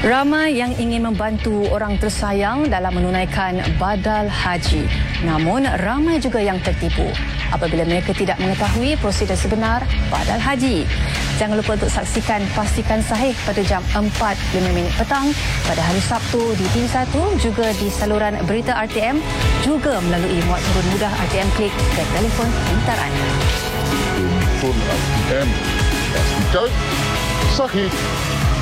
Ramai yang ingin membantu orang tersayang dalam menunaikan badal haji. Namun, ramai juga yang tertipu apabila mereka tidak mengetahui prosedur sebenar badal haji. Jangan lupa untuk saksikan Pastikan Sahih pada jam 4.05 petang pada hari Sabtu di TV1, juga di saluran berita RTM, juga melalui muat turun mudah RTM Klik dan telefon pintar anda. Telefon RTM, Pastikan Sahih.